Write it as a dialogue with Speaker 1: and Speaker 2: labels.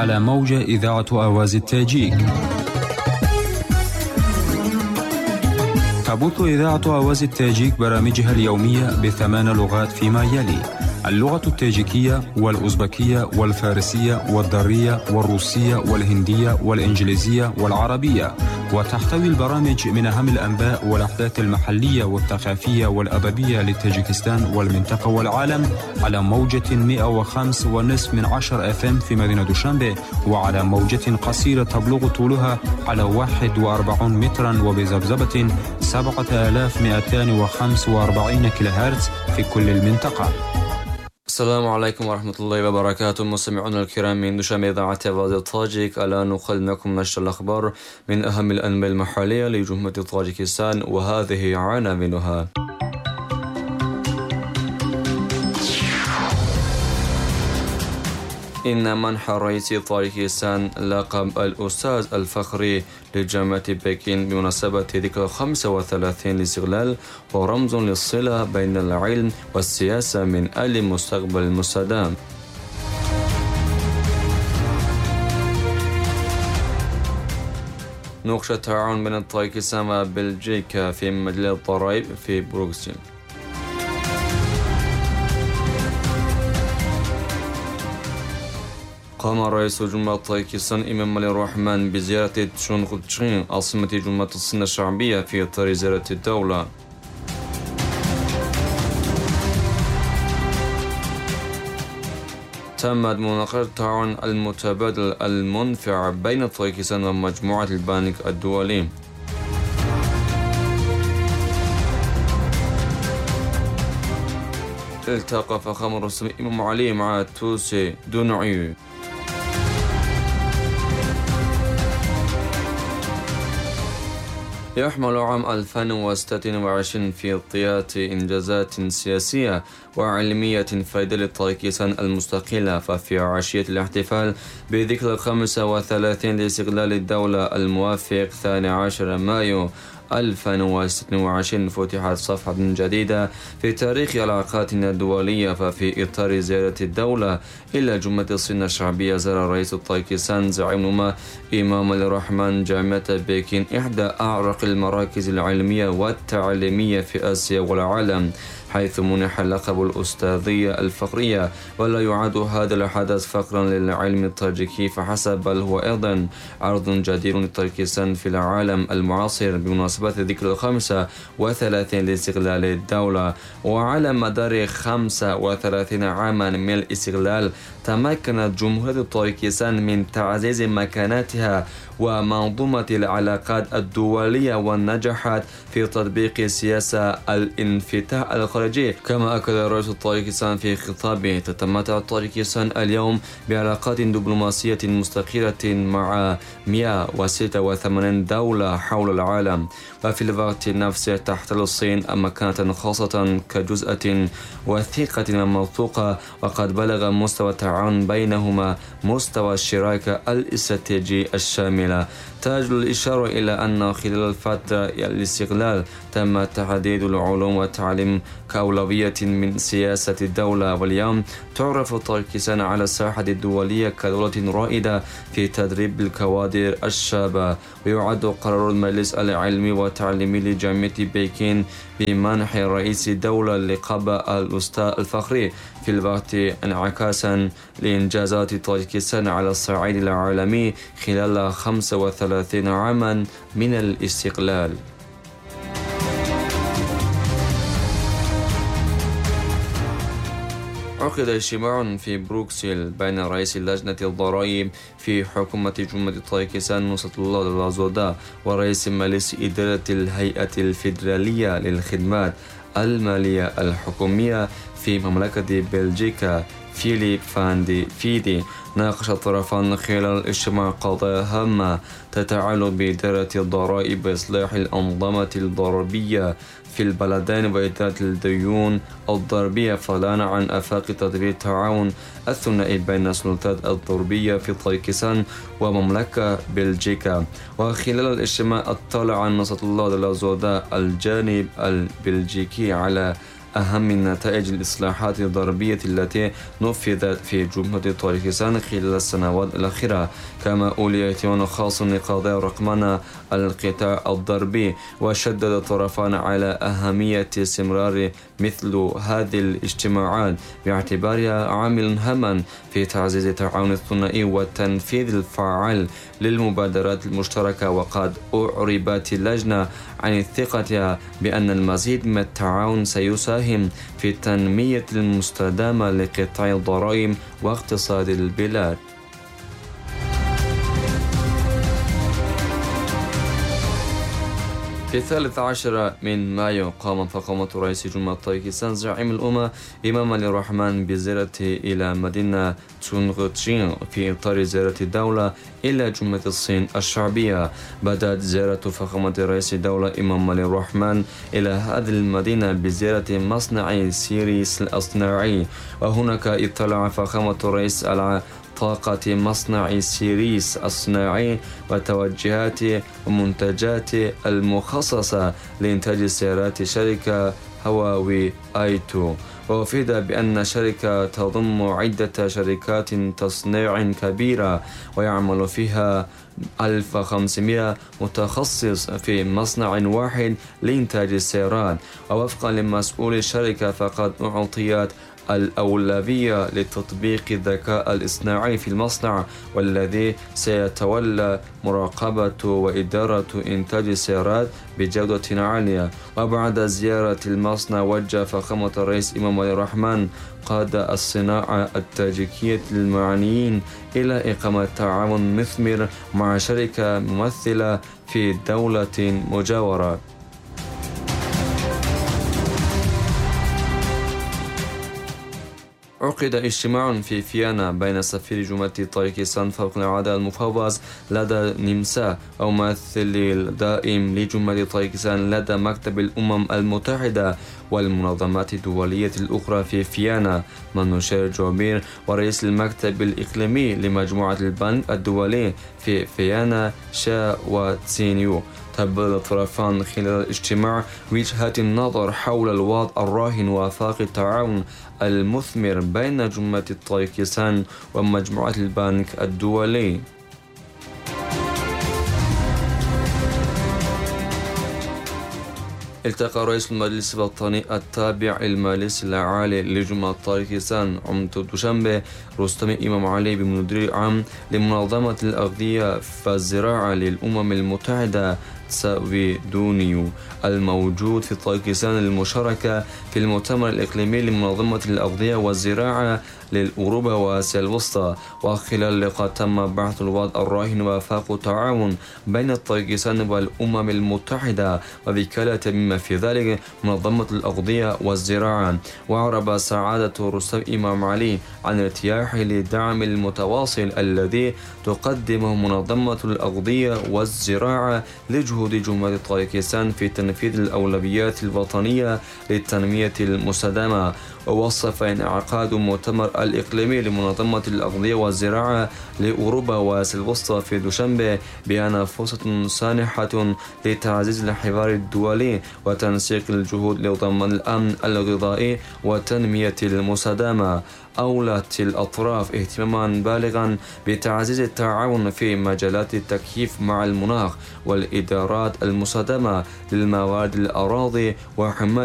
Speaker 1: على موجة إذاعة آواز التاجيك. تبث إذاعة آواز التاجيك برامجها اليومية ب8 لغات فيما يلي: اللغة التاجيكية والأوزبكية والفارسية والدارية والروسية والهندية والإنجليزية والعربية. وتحتوي البرامج من أهم الأنباء والأحداث المحلية والثقافية والأدبية لتاجيكستان والمنطقة والعالم على موجة 105.5 FM في مدينة دوشنبه، وعلى موجة قصيرة تبلغ طولها على 41 مترا وبذبذبة 7245 كيلوهرتز في كل المنطقة.
Speaker 2: السلام عليكم ورحمة الله وبركاته. مستمعونا الكرام من دوشنبه إذاعة آواز التاجيك، الآن نقدم لكم نشر الأخبار من أهم الأنباء المحلية لجمهورية طاجيكستان، وهذه عناوينها. إن منح رئيس طاجيكستان لقب الأستاذ الفخري لجامعة بكين بمناسبة ذكرى 35 للاستقلال هو رمز للصلة بين العلم والسياسة من أجل المستقبل المستدام. نقش التعاون بين طاجيكستان وبلجيكا في مجال الضرائب في بروكسل. قام رئيس جمهورية طاجيكستان إمام علي الرحمن بزيارة تشونغتشين عاصمة جمهورية الصين الشعبية في إطار زيارة الدولة. تمت مناقشة التعاون المتبادل المنفع بين طاجيكستان ومجموعة البنك الدولي. التقى فخامة الرئيس إمام علي مع توسي دونعيو. يحمل عام 2026 في طيات إنجازات سياسية وعلمية فائدة لطاجيكستان المستقلة. ففي عشية الاحتفال بذكرى 35 لاستقلال الدولة الموافق 12 مايو 2026 فتحت صفحة جديدة في تاريخ علاقاتنا الدولية. ففي إطار زيارة الدولة إلى جمهورية الصين الشعبية، زار رئيس طاجيكستان زعيم الأمة إمام علي الرحمن جامعة بكين، إحدى أعرق المراكز العلمية والتعليمية في آسيا والعالم، حيث منح لقب الأستاذية الفخرية. ولا يعد هذا الحدث فخرا للعلم الطاجيكي فحسب، بل هو أيضا عرض جدير لطاجيكستان في العالم المعاصر بمناسبة ذكرى 35 لاستقلال الدولة. وعلى مدار 35 عاما من الاستقلال تمكنت جمهورية طاجيكستان من تعزيز مكانتها ومنظومة العلاقات الدولية، ونجحت في تطبيق سياسة الانفتاح الخارجي. كما أكد رئيس طاجيكستان في خطابه، تتمتع طاجيكستان اليوم بعلاقات دبلوماسية مستقرة مع 186 دولة حول العالم، وفي الوقت نفسه تحتل الصين مكانة خاصة كجزء وثيقة وموثوقة، وقد بلغ مستوى التعاون بينهما مستوى الشراكة الاستراتيجي الشاملة. تجدر الإشارة إلى أن خلال فترة الاستقلال تم تحديد العلوم والتعليم كأولوية من سياسة الدولة، واليوم تعرف طاجيكستان على الساحة الدولية كدولة رائدة في تدريب الكوادر الشابة. ويعد قرار المجلس العلمي والتعليمي لجامعة بكين بمنح رئيس الدولة لقب الأستاذ الفخري في الوقت انعكاسا لإنجازات طاجيكستان على الصعيد العالمي خلال 35 عاما من الاستقلال. عقد اجتماع في بروكسل بين رئيس لجنة الضرائب في حكومة جمهورية طاجيكستان نصرة الله دلازودا ورئيس مجلس إدارة الهيئة الفيدرالية للخدمات المالية الحكومية في مملكة بلجيكا فيليب فاندي فيدي. ناقش الطرفان خلال الاجتماع قضايا هامة تتعلق بإدارة الضرائب وإصلاح الأنظمة الضريبية في البلدين وإدارة الديون الضريبية، فضلا عن آفاق تطوير التعاون الثنائي بين السلطات الضريبية في طاجيكستان ومملكة بلجيكا. وخلال الاجتماع اطلع نصرة الله دلازودا الجانب البلجيكي على أهم نتائج الإصلاحات الضريبية التي نفذت في جمهورية طاجكستان خلال السنوات الأخيرة، كما أولي اهتمام خاص لقضايا رقمنة القطاع الضريبي، وشدد الطرفان على أهمية استمرار مثل هذه الاجتماعات باعتبارها عامل هاما في تعزيز التعاون الثنائي والتنفيذ الفعال للمبادرات المشتركة. وقد أعربت اللجنة عن ثقتها بأن المزيد من التعاون سيساهم في التنمية المستدامة لقطاع الضرائب واقتصاد البلاد. في 13 من مايو قامت فخامة رئيس جمهورية طاجكستان زعيم الأمة إمام علي الرحمن بزيارته إلى مدينة تشونغتشين في إطار زيارة الدولة إلى جمهورية الصين الشعبية. بدأت زيارة فخامة رئيس الدولة إمام علي الرحمن إلى هذه المدينة بزيارة مصنع سيريس الصناعي، وهناك اطلع فخامة الرئيس على طاقة مصنع سيريس الصناعي وتوجهات ومنتجات المخصصة لإنتاج سيارات شركة هواوي آي2. وأفيد بأن الشركة تضم عدة شركات تصنيع كبيرة ويعمل فيها 1500 متخصص في مصنع واحد لإنتاج السيارات. ووفقا لمسؤول الشركة فقد أعطيت الأولوية لتطبيق الذكاء الاصطناعي في المصنع، والذي سيتولى مراقبة وإدارة إنتاج السيارات بجودة عالية. وبعد زيارة المصنع وجه فخامة الرئيس إمام علي الرحمن قادة الصناعة التاجيكية المعنيين إلى إقامة تعاون مثمر مع شركة ممثلة في دولة مجاورة. عقد اجتماع في فيينا بين سفير جمهورية طاجكستان فوق العادة المفوض لدى النمسا وممثل الدائم لجمهورية طاجكستان لدى مكتب الأمم المتحدة والمنظمات الدولية الأخرى في فيينا منوشير جوبير، ورئيس المكتب الإقليمي لمجموعة البنك الدولي في فيينا شا وتسينيو. تبادل الطرفان خلال الاجتماع وجهات النظر حول الوضع الراهن وآفاق التعاون المثمر بين جمهورية طاجكستان ومجموعة البنك الدولي. التقى رئيس المجلس الوطني التابع للمجلس العالي لجمهورية طاجكستان عمدة دوشنبه رستم إمام علي بمدير عام لمنظمة الأغذية والزراعة للأمم المتحدة سويدونيو الموجود في طاجكستان للمشاركة في المؤتمر الإقليمي لمنظمة الأغذية والزراعة لأوروبا وآسيا الوسطى. وخلال اللقاء تم بحث الوضع الراهن وآفاق التعاون بين طاجكستان والأمم المتحدة ووكالة بما في ذلك منظمة الأغذية والزراعة. وأعرب سعادة رستم إمام علي عن ارتياحه للدعم المتواصل الذي تقدمه منظمة الأغذية والزراعة لجهود جمهورية طاجكستان في تنفيذ الأولويات الوطنية للتنمية المستدامة. ووصف انعقاد مؤتمر الإقليمي لمنظمة الأغذية والزراعة لأوروبا وآسيا الوسطى في دوشنبه بأنها فرصة سانحة لتعزيز الحوار الدولي وتنسيق الجهود لضمان الأمن الغذائي والتنمية المستدامة. أولت الأطراف اهتماما بالغا بتعزيز التعاون في مجالات التكييف مع المناخ والإدارات المستدامة للموارد الأراضي وحماية